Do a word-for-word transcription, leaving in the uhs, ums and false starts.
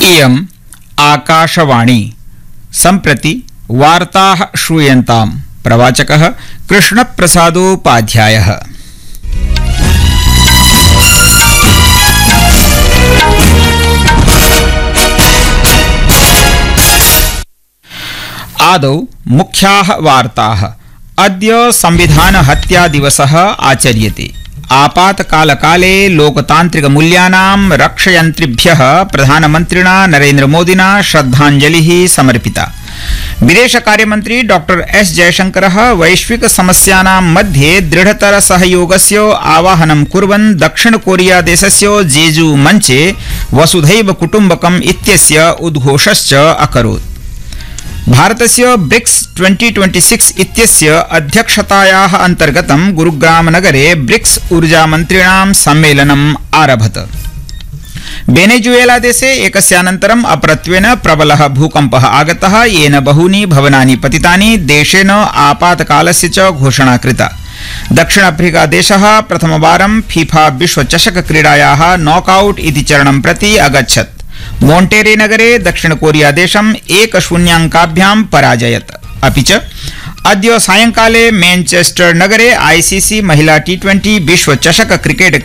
इयम् आकाशवाणी। सम्प्रति वार्ताः श्रूयन्ताम्। प्रवाचकः कृष्णप्रसादोपाध्यायः। आदौ मुख्याः वार्ताः। अद्य संविधान हत्या दिवसः आचर्यते। आपातकालकाले लोकतान्त्रिकमूल्यानां रक्षयन्त्रिभ्यः प्रधानमन्त्रिणा नरेन्द्रमोदिना श्रद्धाञ्जलिः समर्पिता। विदेशकार्यमन्त्री डॉक्टर एस जयशंकरः वैश्विक समस्यानां मध्ये दृढ़तर सहयोगस्य आवाहनं कुर्वन् दक्षिणकोरियादेशस्य जेजू मञ्चे वसुधैव कुटुम्बकम् इत्यस्य उद्घोषश्च अकरोत्। भारतस्य ब्रिक्स ट्वेंटी ट्वेंटी सिक्स इत्यस्य अध्यक्षतायाः अन्तर्गतं गुरुग्रामनगरे ब्रिक्स ऊर्जामन्त्रिणां सम्मेलनम् आरभत। वेनेजुएला देशे एकस्यानन्तरम् अपरत्वेन प्रबलः भूकम्पः आगतः, येन बहूनि भवनानि पतितानि। देशेन आपातकालस्य च घोषणा कृता। दक्षिण अफ्रीका देशः प्रथमवारं फीफा विश्वचषक क्रीडायाः नॉकआउट इति चरणं प्रति अगच्छत्। मोन्टेरे नगरे दक्षिण कोरिया देशम् एक शून्याङ्काभ्यां पराजयत। अपि च अद्य सायंकाले मैनचेस्टर नगरे आईसीसी महिला टी ट्वेंटी विश्वचषक क्रिकेट